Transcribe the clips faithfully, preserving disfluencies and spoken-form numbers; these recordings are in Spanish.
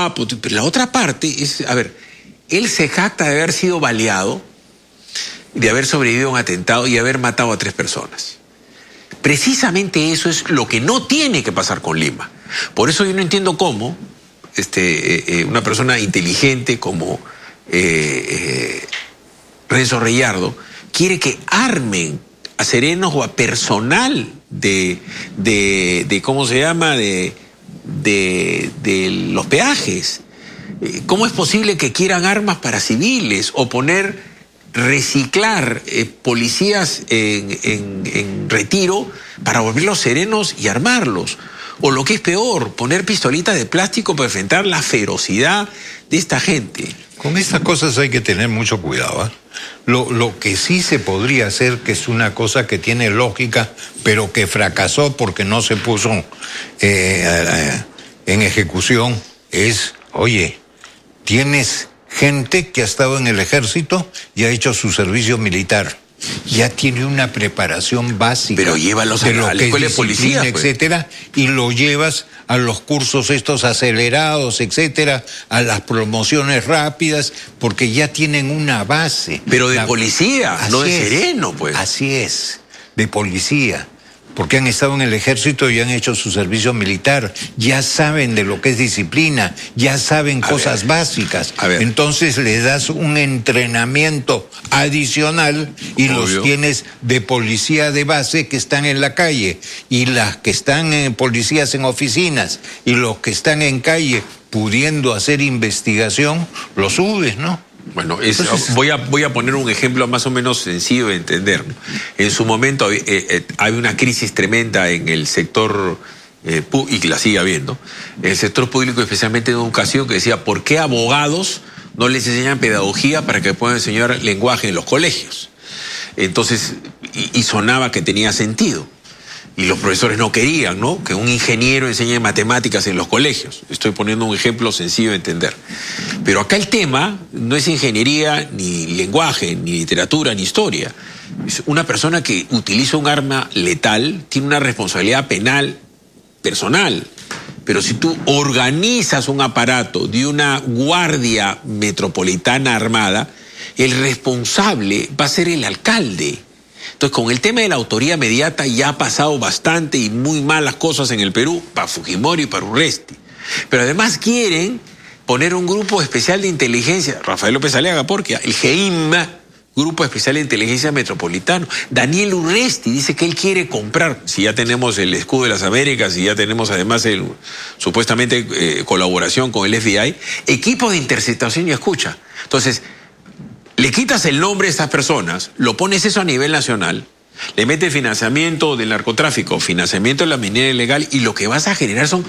guapo. Pero la otra parte es, a ver, él se jacta de haber sido baleado, de haber sobrevivido a un atentado y haber matado a tres personas. Precisamente eso es lo que no tiene que pasar con Lima. Por eso yo no entiendo cómo este, eh, eh, una persona inteligente como eh, eh, Renzo Reyardo quiere que armen a serenos o a personal de, de, de ¿cómo se llama?, de, de, de los peajes. ¿Cómo es posible que quieran armas para civiles o poner, reciclar eh, policías en, en, en retiro para volverlos serenos y armarlos? O lo que es peor, poner pistolitas de plástico para enfrentar la ferocidad de esta gente. Con estas cosas hay que tener mucho cuidado, ¿eh? Lo, lo que sí se podría hacer, que es una cosa que tiene lógica, pero que fracasó porque no se puso eh, eh, en ejecución, es, oye, tienes gente que ha estado en el ejército y ha hecho su servicio militar. Ya tiene una preparación básica. Pero llévalos a, de lo a la que escuela es de policía, pues. etcétera, y lo llevas a los cursos estos acelerados, etcétera, a las promociones rápidas, porque ya tienen una base. Pero de la... policía, Así no de es. sereno, pues. Así es, de policía. Porque han estado en el ejército y han hecho su servicio militar, ya saben de lo que es disciplina, ya saben a cosas ver, básicas. Entonces le das un entrenamiento adicional y Obvio. los tienes de policía de base que están en la calle, y las que están en policías en oficinas, y los que están en calle pudiendo hacer investigación, los subes, ¿no? Bueno, es, Entonces, voy, a, voy a poner un ejemplo más o menos sencillo de entender, ¿no? En su momento eh, eh, hay una crisis tremenda en el sector, eh, y que la sigue habiendo, en el sector público, especialmente en educación, que decía, ¿por qué abogados no les enseñan pedagogía para que puedan enseñar lenguaje en los colegios? Entonces, y, y sonaba que tenía sentido. Y los profesores no querían, ¿no?, que un ingeniero enseñe matemáticas en los colegios. Estoy poniendo un ejemplo sencillo de entender. Pero acá el tema no es ingeniería, ni lenguaje, ni literatura, ni historia. Es una persona que utiliza un arma letal, tiene una responsabilidad penal personal. Pero si tú organizas un aparato de una guardia metropolitana armada, el responsable va a ser el alcalde. Entonces, con el tema de la autoría mediata ya ha pasado bastante y muy malas cosas en el Perú, para Fujimori y para Urresti. Pero además quieren poner un grupo especial de inteligencia, Rafael López Aliaga Porquia, el GEIMA, Grupo Especial de Inteligencia Metropolitano. Daniel Urresti dice que él quiere comprar, si ya tenemos el escudo de las Américas, si ya tenemos además el, supuestamente eh, colaboración con el F B I, equipos de interceptación y escucha. Entonces, le quitas el nombre de estas personas, lo pones eso a nivel nacional, le metes financiamiento del narcotráfico, financiamiento de la minería ilegal, y lo que vas a generar son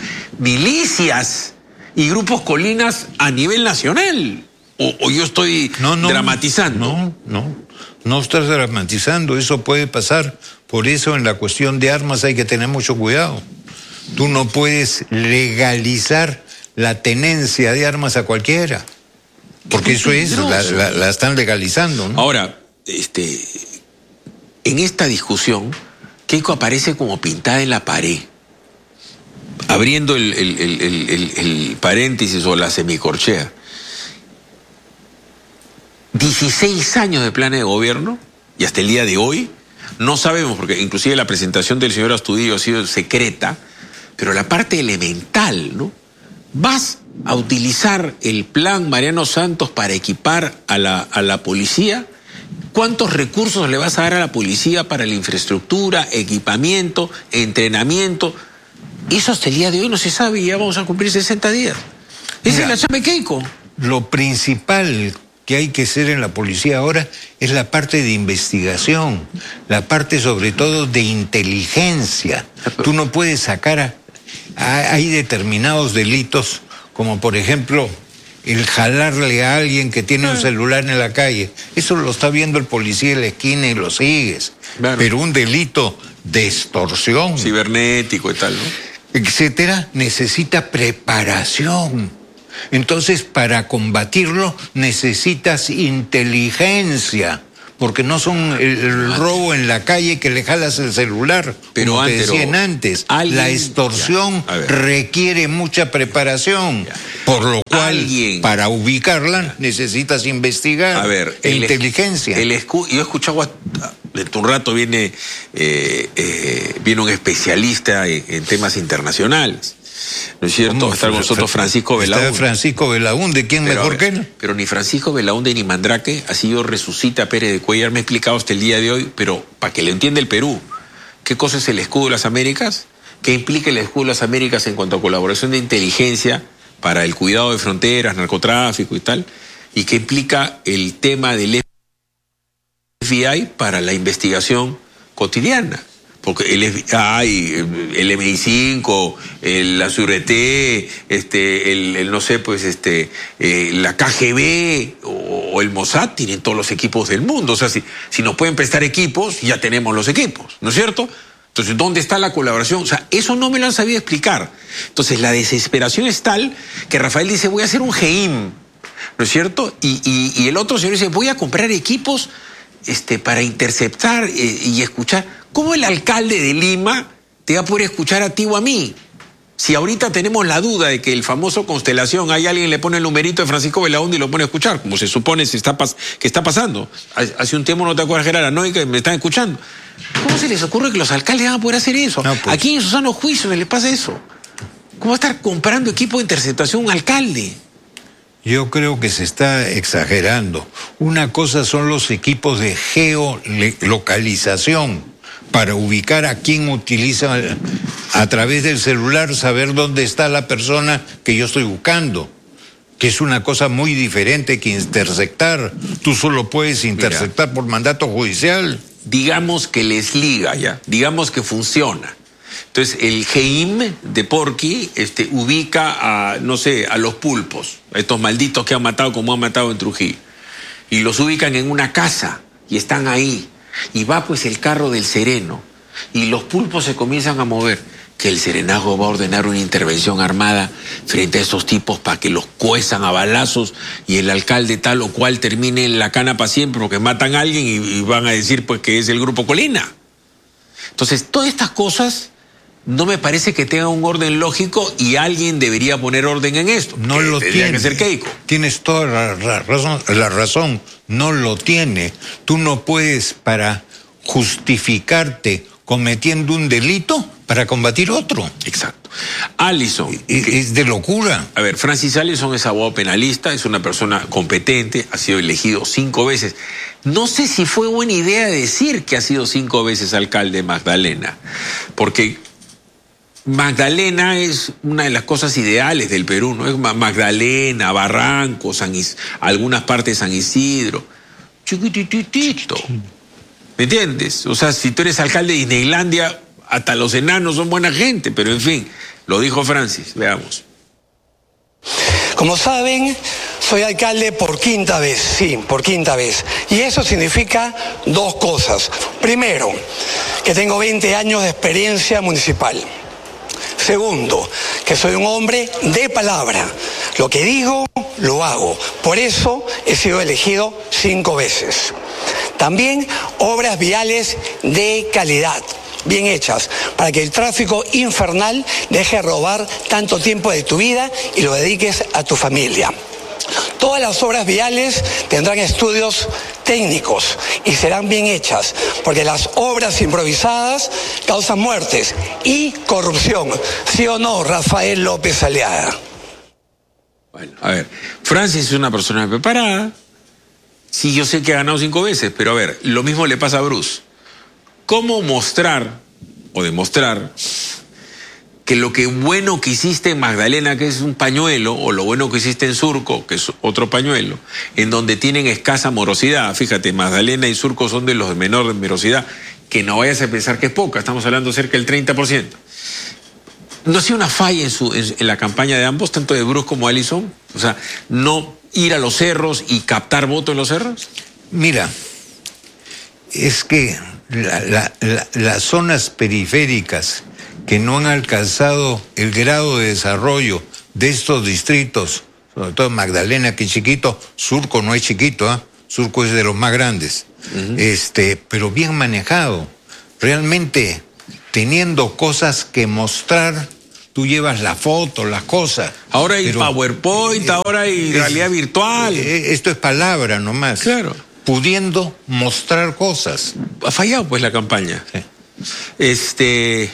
milicias y grupos colinas a nivel nacional. O, o yo estoy no, no, dramatizando. No, no, no estás dramatizando, eso puede pasar. Por eso en la cuestión de armas hay que tener mucho cuidado. Tú no puedes legalizar la tenencia de armas a cualquiera. Porque eso es, la, la, la están legalizando, ¿no? Ahora, este, en esta discusión, Keiko aparece como pintada en la pared, abriendo el, el, el, el, el, el paréntesis o la semicorchea. dieciséis años de plan de gobierno, y hasta el día de hoy, no sabemos, porque inclusive la presentación del señor Astudillo ha sido secreta, pero la parte elemental, ¿no? Vas a utilizar el plan Mariano Santos para equipar a la, a la policía. ¿Cuántos recursos le vas a dar a la policía para la infraestructura, equipamiento, entrenamiento? Eso hasta el día de hoy no se sabe y ya vamos a cumplir sesenta días. Esa es la chamba de Keiko. Lo principal que hay que hacer en la policía ahora es la parte de investigación, la parte sobre todo de inteligencia. Tú no puedes sacar a... Hay determinados delitos, como por ejemplo el jalarle a alguien que tiene un celular en la calle. Eso lo está viendo el policía en la esquina y lo sigues. Claro. Pero un delito de extorsión, cibernético y tal, ¿no?, etcétera, necesita preparación. Entonces, para combatirlo necesitas inteligencia, porque no son el, el robo en la calle que le jalas el celular, pero como te antes, decían antes. alguien, la extorsión requiere mucha preparación, ya. por lo cual, alguien, para ubicarla ya. necesitas investigar a ver, e el, inteligencia. El escu yo he escuchado, dentro de un rato viene, eh, eh, viene un especialista en, en temas internacionales. ¿No es cierto? Va a estar con nosotros Francisco Belaúnde. Está Francisco Belaúnde, ¿quién pero, mejor que él? Pero ni Francisco Belaúnde ni Mandrake, así yo resucita Pérez de Cuellar, me ha explicado hasta el día de hoy, pero para que le entienda el Perú, ¿qué cosa es el escudo de las Américas? ¿Qué implica el escudo de las Américas en cuanto a colaboración de inteligencia para el cuidado de fronteras, narcotráfico y tal? ¿Y qué implica el tema del F B I para la investigación cotidiana? Porque el F B I, el M I cinco, el, la Sûreté, este, el, el no sé, pues este, eh, la K G B o, o el Mossad tienen todos los equipos del mundo. O sea, si, si nos pueden prestar equipos, ya tenemos los equipos, ¿no es cierto? Entonces, ¿dónde está la colaboración? O sea, eso no me lo han sabido explicar. Entonces, la desesperación es tal que Rafael dice, voy a hacer un G I M, ¿no es cierto? Y, y, y el otro señor dice, voy a comprar equipos este, para interceptar eh, y escuchar. ¿Cómo el alcalde de Lima te va a poder escuchar a ti o a mí? Si ahorita tenemos la duda de que el famoso Constelación, hay alguien le pone el numerito de Francisco Belaúnde y lo pone a escuchar, como se supone se está que está pasando. Hace un tiempo, no te acuerdas, Gerardo, ¿no? Y que me están escuchando. ¿Cómo se les ocurre que los alcaldes van a poder hacer eso? No, pues. Aquí en su sano juicio se les pasa eso. ¿Cómo va a estar comprando equipo de interceptación un alcalde? Yo creo que se está exagerando. Una cosa son los equipos de geolocalización, para ubicar a quién utiliza a través del celular, saber dónde está la persona que yo estoy buscando, que es una cosa muy diferente que interceptar. Tú solo puedes interceptar Mira, por mandato judicial. Digamos que les liga ya, digamos que funciona. Entonces el G I M de Porky este, ubica a, no sé, a los pulpos, a estos malditos que han matado como han matado en Trujillo, y los ubican en una casa y están ahí. Y va pues el carro del sereno y los pulpos se comienzan a mover, que el serenazgo va a ordenar una intervención armada frente a esos tipos para que los cuezan a balazos y el alcalde tal o cual termine en la cana para siempre porque matan a alguien y, y van a decir pues que es el Grupo Colina. Entonces todas estas cosas no me parece que tengan un orden lógico y alguien debería poner orden en esto. No lo tiene. Que ser Keiko. Tienes toda la, la, razón, la razón. No lo tiene. Tú no puedes, para justificarte cometiendo un delito, para combatir otro. Exacto. Allison. Es, que, es de locura. A ver, Francis Allison es abogado penalista, es una persona competente, ha sido elegido cinco veces. No sé si fue buena idea decir que ha sido cinco veces alcalde de Magdalena, porque Magdalena es una de las cosas ideales del Perú, ¿no? Es Magdalena, Barranco, San Is- algunas partes de San Isidro. Chiquititito. ¿Me entiendes? O sea, si tú eres alcalde de Disneylandia, hasta los enanos son buena gente, pero en fin, lo dijo Francis, veamos. Como saben, soy alcalde por quinta vez, sí, por quinta vez. Y eso significa dos cosas. Primero, que tengo veinte años de experiencia municipal. Segundo, que soy un hombre de palabra. Lo que digo, lo hago. Por eso he sido elegido cinco veces. También obras viales de calidad, bien hechas, para que el tráfico infernal deje de robar tanto tiempo de tu vida y lo dediques a tu familia. Todas las obras viales tendrán estudios técnicos y serán bien hechas, porque las obras improvisadas causan muertes y corrupción. ¿Sí o no, Rafael López Aliaga? Bueno, a ver, Francis es una persona preparada. Sí, yo sé que ha ganado cinco veces, pero a ver, lo mismo le pasa a Bruce. ¿Cómo mostrar o demostrar que lo que bueno que hiciste en Magdalena, que es un pañuelo, o lo bueno que hiciste en Surco, que es otro pañuelo, en donde tienen escasa morosidad? Fíjate, Magdalena y Surco son de los de menor morosidad, que no vayas a pensar que es poca, estamos hablando cerca del treinta por ciento. ¿No ha sido una falla en, su, en, en la campaña de ambos, tanto de Bruce como Allison? O sea, no ir a los cerros y captar votos en los cerros. Mira, es que la, la, la, las zonas periféricas que no han alcanzado el grado de desarrollo de estos distritos, sobre todo Magdalena, que es chiquito, Surco no es chiquito, ¿eh? Surco es de los más grandes. uh-huh. este, pero bien manejado. Realmente, teniendo cosas que mostrar, tú llevas la foto, las cosas. Ahora hay pero, PowerPoint, eh, ahora hay es, realidad virtual. Eh, esto es palabra nomás. Claro. Pudiendo mostrar cosas. Ha fallado pues la campaña. Sí. Este...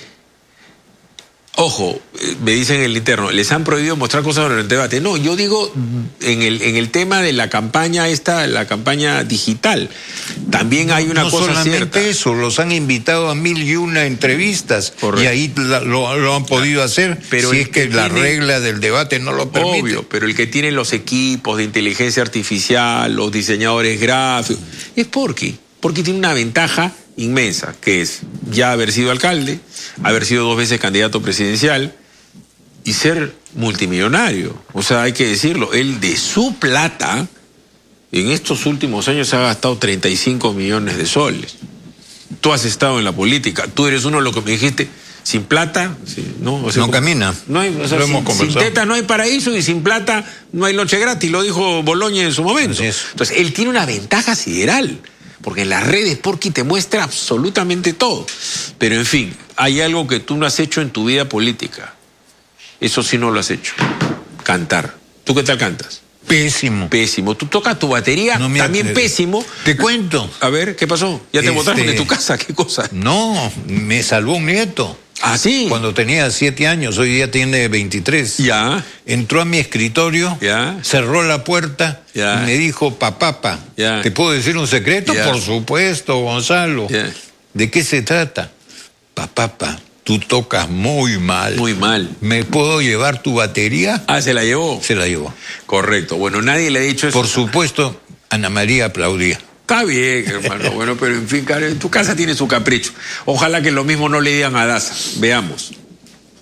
Ojo, me dicen en el interno, les han prohibido mostrar cosas en el debate. No, yo digo en el, en el tema de la campaña esta, la campaña digital. También hay una no cosa solamente cierta. Eso, los han invitado a mil y una entrevistas. Correcto. Y ahí la, lo, lo han podido hacer, pero si es que, que la tiene, regla del debate no lo permite. Obvio, pero el que tiene los equipos de inteligencia artificial, los diseñadores gráficos, es Porky. Porky tiene una ventaja inmensa, que es ya haber sido alcalde, haber sido dos veces candidato presidencial y ser multimillonario. O sea, hay que decirlo, él de su plata, en estos últimos años ha gastado treinta y cinco millones de soles. Tú has estado en la política, tú eres uno de los que me dijiste, sin plata, no, o sea, no camina. No hay, o sea, sin, sin tetas no hay paraíso y sin plata no hay noche gratis, lo dijo Boloña en su momento. Es. Entonces, él tiene una ventaja sideral. Porque en las redes Porky te muestra absolutamente todo. Pero en fin, hay algo que tú no has hecho en tu vida política. Eso sí no lo has hecho. Cantar. ¿Tú qué tal cantas? Pésimo. Pésimo. Tú tocas tu batería, no también atrevo. Pésimo. Te cuento. A ver, ¿qué pasó? ¿Ya te este... botaron de tu casa? ¿Qué cosa? No, me salvó un nieto. ¿Ah, sí? Cuando tenía siete años, hoy día tiene veintitrés. Ya. Entró a mi escritorio, ya. Cerró la puerta ya. Y me dijo, papá, ya. ¿te puedo decir un secreto? Ya. Por supuesto, Gonzalo. Ya. ¿De qué se trata? Papá, tú tocas muy mal. Muy mal. ¿Me puedo llevar tu batería? Ah, ¿se la llevó? Se la llevó. Correcto. Bueno, nadie le ha dicho eso. Por supuesto, Ana María aplaudía. Está bien, hermano. Bueno, pero en fin, tu casa tiene su capricho. Ojalá que lo mismo no le digan a Daza. Veamos.